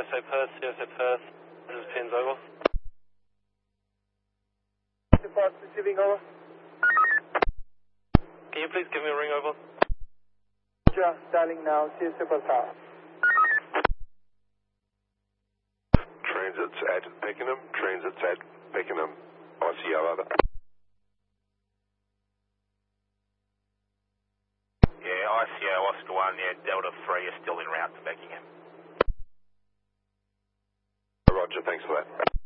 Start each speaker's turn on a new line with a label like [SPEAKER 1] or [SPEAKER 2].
[SPEAKER 1] CSA Perth, this is Pins over.
[SPEAKER 2] Receiving over.
[SPEAKER 1] Can you please give me a ring over?
[SPEAKER 2] Roger, dialing now, CSA Perth Tower.
[SPEAKER 3] Transit's at Beckenham, Transit's at Beckenham, ICO over.
[SPEAKER 4] Yeah, ICO, Oscar 1, yeah, Delta 3 is still en route to Beckenham.
[SPEAKER 3] Roger, thanks for that.